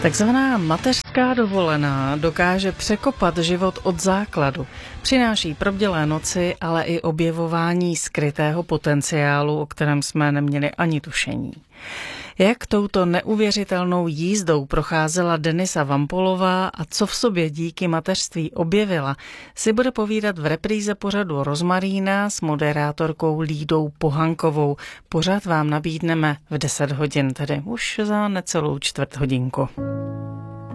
Takzvaná mateřská dovolená dokáže překopat život od základu. Přináší probdělé noci, ale i objevování skrytého potenciálu, o kterém jsme neměli ani tušení. Jak touto neuvěřitelnou jízdou procházela Denisa Vampolová a co v sobě díky mateřství objevila, si bude povídat v repríze pořadu Rozmarína s moderátorkou Lídou Pohankovou. Pořad vám nabídneme v 10 hodin, tedy už za necelou čtvrt hodinku.